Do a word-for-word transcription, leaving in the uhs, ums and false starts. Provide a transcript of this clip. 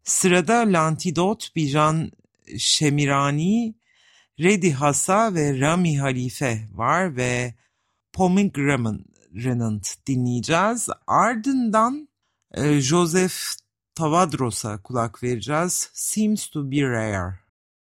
Sırada Lantidot, Bijan Şemirani, Redi Hassa ve Rami Halife var ve Pomegranate dinleyeceğiz. Ardından e, Joseph Tavadros'a kulak vereceğiz. Seems to be rare.